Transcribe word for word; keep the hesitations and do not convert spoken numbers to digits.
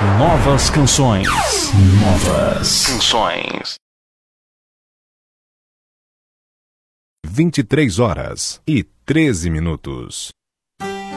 Novas canções. Novas canções. vinte e três horas e treze minutos.